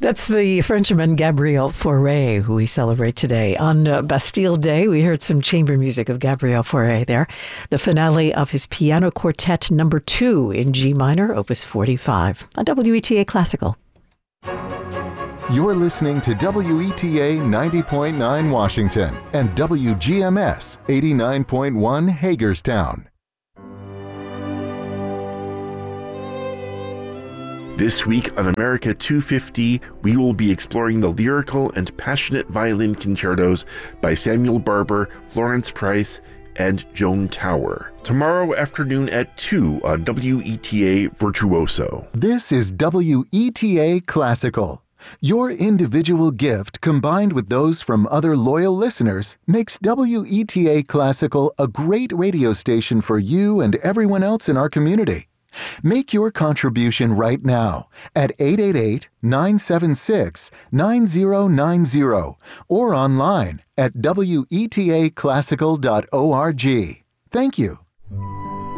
That's the Frenchman Gabriel Fauré, who we celebrate today. On Bastille Day, we heard some chamber music of Gabriel Fauré there. The finale of his Piano Quartet No. 2 in G minor, Opus 45, on WETA Classical. You're listening to WETA 90.9 Washington and WGMS 89.1 Hagerstown. This week on America 250, we will be exploring the lyrical and passionate violin concertos by Samuel Barber, Florence Price, and Joan Tower. Tomorrow afternoon at 2 on WETA Virtuoso. This is WETA Classical. Your individual gift combined with those from other loyal listeners makes WETA Classical a great radio station for you and everyone else in our community. Make your contribution right now at 888-976-9090 or online at wetaclassical.org. Thank you.